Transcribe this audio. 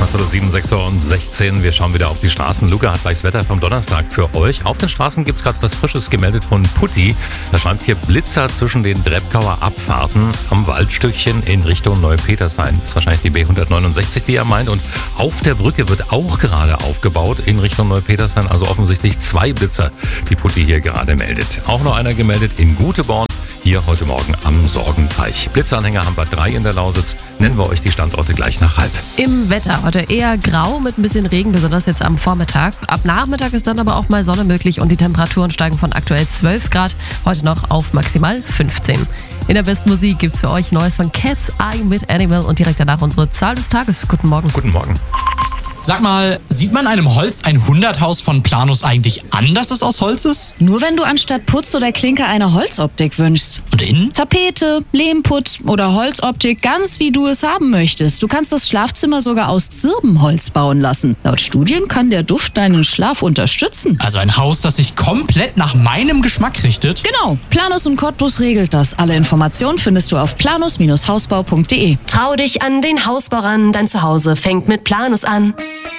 7, 6:16 Uhr. Wir schauen wieder auf die Straßen. Luca hat gleich das Wetter vom Donnerstag für euch. Auf den Straßen gibt es gerade was Frisches gemeldet von Putti. Da schreibt hier Blitzer zwischen den Dreppkauer Abfahrten am Waldstückchen in Richtung Neupetershain. Das ist wahrscheinlich die B169, die er meint. Und auf der Brücke wird auch gerade aufgebaut in Richtung Neupetershain. Also offensichtlich 2 Blitzer, die Putti hier gerade meldet. Auch noch einer gemeldet in Guteborn. Hier heute Morgen am Sorgenteich. Blitzanhänger haben wir 3 in der Lausitz. Nennen wir euch die Standorte gleich nach halb. Im Wetter heute eher grau mit ein bisschen Regen, besonders jetzt am Vormittag. Ab Nachmittag ist dann aber auch mal Sonne möglich und die Temperaturen steigen von aktuell 12 Grad heute noch auf maximal 15. In der besten Musik gibt's für euch Neues von Cat's Eye mit Animal und direkt danach unsere Zahl des Tages. Guten Morgen. Guten Morgen. Sag mal, sieht man einem Holz 100-Haus von Planus eigentlich an, dass es aus Holz ist? Nur wenn du anstatt Putz oder Klinker eine Holzoptik wünschst. Und innen? Tapete, Lehmputz oder Holzoptik, ganz wie du es haben möchtest. Du kannst das Schlafzimmer sogar aus Zirbenholz bauen lassen. Laut Studien kann der Duft deinen Schlaf unterstützen. Also ein Haus, das sich komplett nach meinem Geschmack richtet? Genau, Planus und Cottbus regelt das. Alle Informationen findest du auf planus-hausbau.de. Trau dich an den Hausbau ran, dein Zuhause fängt mit Planus an.